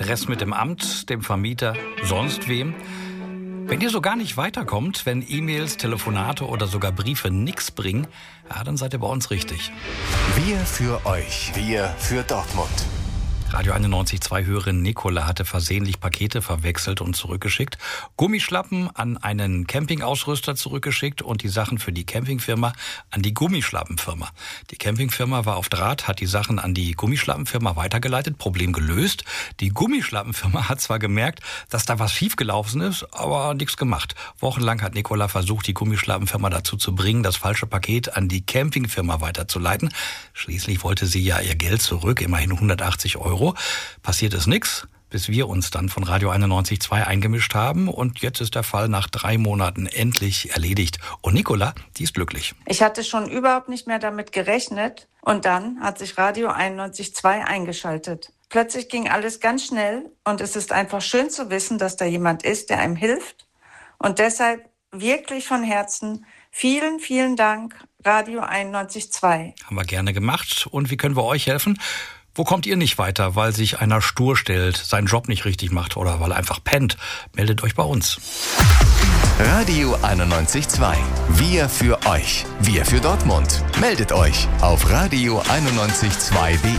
Stress mit dem Amt, dem Vermieter, sonst wem? Wenn ihr so gar nicht weiterkommt, wenn E-Mails, Telefonate oder sogar Briefe nichts bringen, ja, dann seid ihr bei uns richtig. Wir für euch. Wir für Dortmund. Radio 91.2 Hörerin Nicola hatte versehentlich Pakete verwechselt und zurückgeschickt, Gummischlappen an einen Campingausrüster zurückgeschickt und die Sachen für die Campingfirma an die Gummischlappenfirma. Die Campingfirma war auf Draht, hat die Sachen an die Gummischlappenfirma weitergeleitet, Problem gelöst. Die Gummischlappenfirma hat zwar gemerkt, dass da was schiefgelaufen ist, aber nichts gemacht. Wochenlang hat Nicola versucht, die Gummischlappenfirma dazu zu bringen, das falsche Paket an die Campingfirma weiterzuleiten. Schließlich wollte sie ja ihr Geld zurück, immerhin 180 €. Passiert ist nichts, bis wir uns dann von Radio 91.2 eingemischt haben. Und jetzt ist der Fall nach 3 Monaten endlich erledigt. Und Nicola, die ist glücklich. Ich hatte schon überhaupt nicht mehr damit gerechnet. Und dann hat sich Radio 91.2 eingeschaltet. Plötzlich ging alles ganz schnell. Und es ist einfach schön zu wissen, dass da jemand ist, der einem hilft. Und deshalb wirklich von Herzen vielen, vielen Dank, Radio 91.2. Haben wir gerne gemacht. Und wie können wir euch helfen? Wo kommt ihr nicht weiter, weil sich einer stur stellt, seinen Job nicht richtig macht oder weil er einfach pennt? Meldet euch bei uns. Radio 91.2. Wir für euch. Wir für Dortmund. Meldet euch auf radio912.de.